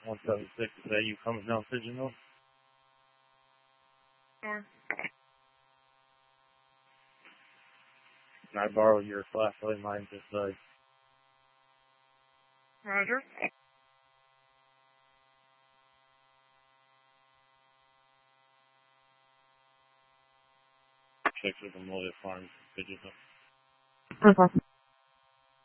176, is that you coming down Pigeon Hill? Yeah. Can I borrow your flashlight? Mine just died. Roger. Check with the Molia Farms, Pigeon Hill. Okay.